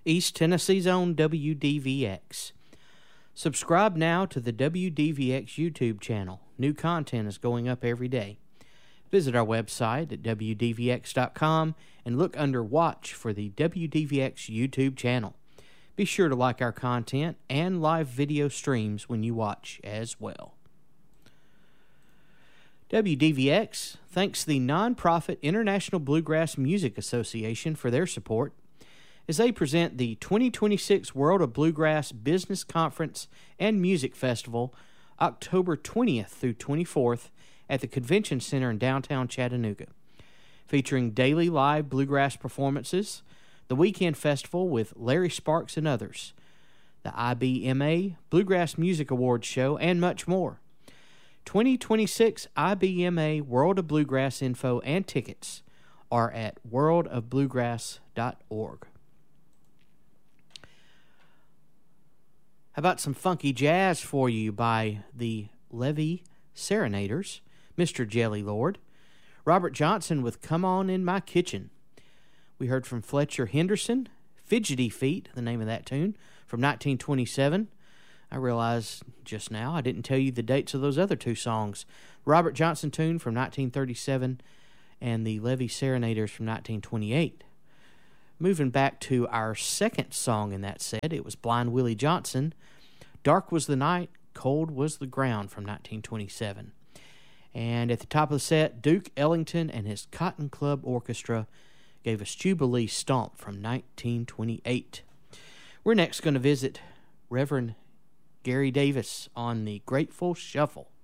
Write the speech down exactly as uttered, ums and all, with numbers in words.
East Tennessee's own W D V X. Subscribe now to the W D V X YouTube channel. New content is going up every day. Visit our website at W D V X dot com and look under Watch for the W D V X YouTube channel. Be sure to like our content and live video streams when you watch as well. W D V X thanks the nonprofit International Bluegrass Music Association for their support as they present the twenty twenty-six World of Bluegrass Business Conference and Music Festival October twentieth through twenty-fourth at the Convention Center in downtown Chattanooga. Featuring daily live bluegrass performances, the weekend festival with Larry Sparks and others, the I B M A Bluegrass Music Awards show, and much more. twenty twenty-six I B M A World of Bluegrass info and tickets are at world of bluegrass dot org. How about some funky jazz for you by the Levee Serenaders, Mister Jelly Lord, Robert Johnson with Come On In My Kitchen. We heard from Fletcher Henderson, Fidgety Feet, the name of that tune, from nineteen twenty-seven. I realized just now I didn't tell you the dates of those other two songs. Robert Johnson tune from nineteen thirty-seven and the Levee Serenaders from nineteen twenty-eight. Moving back to our second song in that set, it was Blind Willie Johnson, Dark Was the Night, Cold Was the Ground from nineteen twenty-seven. And at the top of the set, Duke Ellington and his Cotton Club Orchestra gave us Jubilee Stomp from nineteen twenty-eight. We're next going to visit Reverend Gary Davis on the Grateful Shuffle.